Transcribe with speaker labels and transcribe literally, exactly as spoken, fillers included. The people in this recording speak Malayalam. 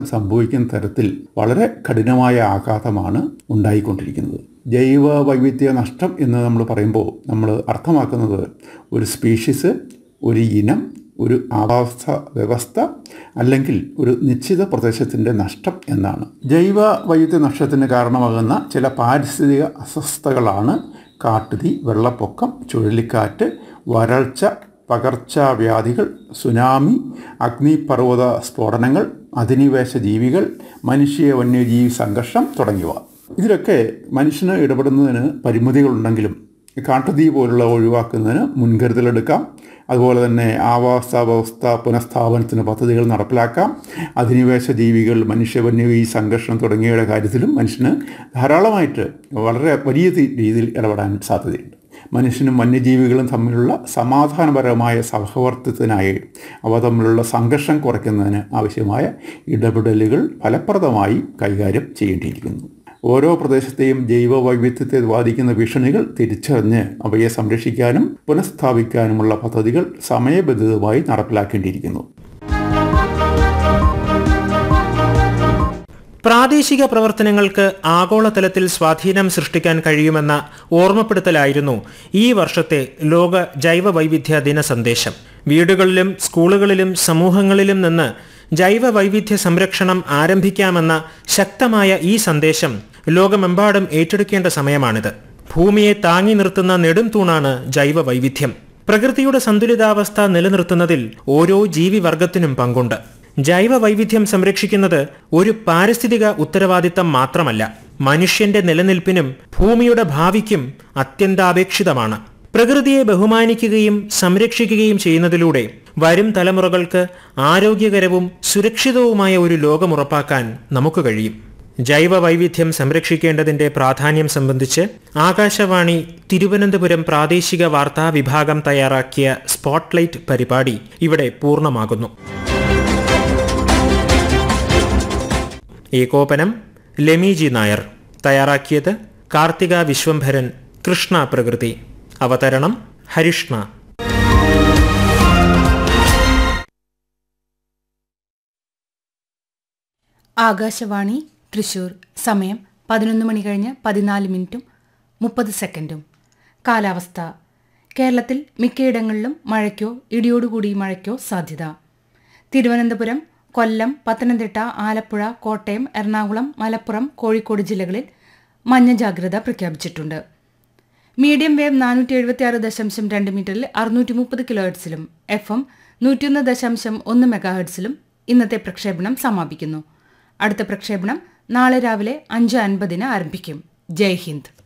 Speaker 1: സംഭവിക്കുന്ന തരത്തിൽ വളരെ കഠിനമായ ആഘാതമാണ് ഉണ്ടായിക്കൊണ്ടിരിക്കുന്നത്. ജൈവ വൈവിധ്യ നഷ്ടം എന്ന് നമ്മൾ പറയുമ്പോൾ നമ്മൾ അർത്ഥമാക്കുന്നത് ഒരു സ്പീഷീസ്, ഒരു ഇനം, ഒരു ആവാസ വ്യവസ്ഥ അല്ലെങ്കിൽ ഒരു നിശ്ചിത പ്രദേശത്തിൻ്റെ നഷ്ടം എന്നാണ്. ജൈവ വൈവിധ്യ നഷ്ടത്തിന് കാരണമാകുന്ന ചില പാരിസ്ഥിതിക അസ്വസ്ഥതകളാണ് കാട്ടുതീ, വെള്ളപ്പൊക്കം, ചുഴലിക്കാറ്റ്, വരൾച്ച, പകർച്ചവ്യാധികൾ, സുനാമി, അഗ്നിപർവ്വത സ്ഫോടനങ്ങൾ, അധിനിവേശ ജീവികൾ, മനുഷ്യ വന്യജീവി സംഘർഷം തുടങ്ങിയവ. ഇതിലൊക്കെ മനുഷ്യന് ഇടപെടുന്നതിന് പരിമിതികളുണ്ടെങ്കിലും കാട്ടുതീ പോലുള്ള ഒഴിവാക്കുന്നതിന് മുൻകരുതലെടുക്കാം. അതുപോലെ തന്നെ ആവാസ വ്യവസ്ഥ പുനഃസ്ഥാപനത്തിന് പദ്ധതികൾ നടപ്പിലാക്കാം. അധിനിവേശ ജീവികൾ, മനുഷ്യ വന്യജീവി സംഘർഷം തുടങ്ങിയവയുടെ കാര്യത്തിലും മനുഷ്യന് ധാരാളമായിട്ട് വളരെ വലിയ രീതിയിൽ ഇടപെടാൻ സാധ്യതയുണ്ട്. മനുഷ്യനും വന്യജീവികളും തമ്മിലുള്ള സമാധാനപരമായ സഹവർത്തിത്വത്തിനായി അവ തമ്മിലുള്ള സംഘർഷം കുറയ്ക്കുന്നതിന് ആവശ്യമായ ഇടപെടലുകൾ ഫലപ്രദമായി കൈകാര്യം ചെയ്യേണ്ടിയിരിക്കുന്നു. ഓരോ പ്രദേശത്തെയും ജൈവ വൈവിധ്യത്തെ ബാധിക്കുന്ന ഭീഷണികൾ തിരിച്ചറിഞ്ഞ് അവയെ സംരക്ഷിക്കാനും പുനഃസ്ഥാപിക്കാനുമുള്ള പദ്ധതികൾ സമയബന്ധിതമായി നടപ്പിലാക്കേണ്ടിയിരിക്കുന്നു.
Speaker 2: പ്രാദേശിക പ്രവർത്തനങ്ങൾക്ക് ആഗോളതലത്തിൽ സ്വാധീനം സൃഷ്ടിക്കാൻ കഴിയുമെന്ന ഓർമ്മപ്പെടുത്തലായിരുന്നു ഈ വർഷത്തെ ലോക ജൈവ വൈവിധ്യ ദിന സന്ദേശം. വീടുകളിലും സ്കൂളുകളിലും സമൂഹങ്ങളിലും നിന്ന് ജൈവ വൈവിധ്യ സംരക്ഷണം ആരംഭിക്കാമെന്ന ശക്തമായ ഈ സന്ദേശം ലോകമെമ്പാടും ഏറ്റെടുക്കേണ്ട സമയമാണിത്. ഭൂമിയെ താങ്ങി നിർത്തുന്ന നെടും തൂണാണ് ജൈവ വൈവിധ്യം. പ്രകൃതിയുടെ സന്തുലിതാവസ്ഥ നിലനിർത്തുന്നതിൽ ഓരോ ജീവിവർഗത്തിനും പങ്കുണ്ട്. ജൈവ വൈവിധ്യം സംരക്ഷിക്കുന്നത് ഒരു പാരിസ്ഥിതിക ഉത്തരവാദിത്തം മാത്രമല്ല, മനുഷ്യന്റെ നിലനിൽപ്പിനും ഭൂമിയുടെ ഭാവിക്കും അത്യന്താപേക്ഷിതമാണ്. പ്രകൃതിയെ ബഹുമാനിക്കുകയും സംരക്ഷിക്കുകയും ചെയ്യുന്നതിലൂടെ വരും തലമുറകൾക്ക് ആരോഗ്യകരവും സുരക്ഷിതവുമായ ഒരു ലോകം ഉറപ്പാക്കാൻ നമുക്ക് കഴിയും. ജൈവ വൈവിധ്യം സംരക്ഷിക്കേണ്ടതിന്റെ പ്രാധാന്യം സംബന്ധിച്ച് ആകാശവാണി തിരുവനന്തപുരം പ്രാദേശിക വാർത്താ വിഭാഗം തയ്യാറാക്കിയ സ്പോട്ട്ലൈറ്റ് പരിപാടി ഇവിടെ പൂർണ്ണമാകുന്നു. ഏകോപനം ലെമിജി നായർ. തയ്യാറാക്കിയത് കാർത്തിക വിശ്വംഭരൻ, കൃഷ്ണ പ്രകൃതി. അവതരണം ഹരിഷ്ണ.
Speaker 3: ആകാശവാണി തൃശൂർ. സമയം പതിനൊന്ന് മണി കഴിഞ്ഞ് പതിനാല് മിനിറ്റും മുപ്പത് സെക്കൻഡും. കാലാവസ്ഥ. കേരളത്തിൽ മിക്കയിടങ്ങളിലും മഴയ്ക്കോ ഇടിയോടുകൂടി മഴയ്ക്കോ സാധ്യത. തിരുവനന്തപുരം, കൊല്ലം, പത്തനംതിട്ട, ആലപ്പുഴ, കോട്ടയം, എറണാകുളം, മലപ്പുറം, കോഴിക്കോട് ജില്ലകളിൽ മഞ്ഞ ജാഗ്രത പ്രഖ്യാപിച്ചിട്ടുണ്ട്. മീഡിയം വേവ് നാനൂറ്റി എഴുപത്തി ആറ് ദശാംശം രണ്ട് മീറ്ററിൽ അറുന്നൂറ്റി മുപ്പത് കിലോ ഹെർട്സിലും എഫ് എം നൂറ്റിയൊന്ന് ദശാംശം ഒന്ന് മെഗാ ഹെർട്സിലും ഇന്നത്തെ പ്രക്ഷേപണം സമാപിക്കുന്നു. അടുത്ത പ്രക്ഷേപണം നാളെ രാവിലെ അഞ്ച് അൻപതിന് ആരംഭിക്കും. ജയ് ഹിന്ദ്.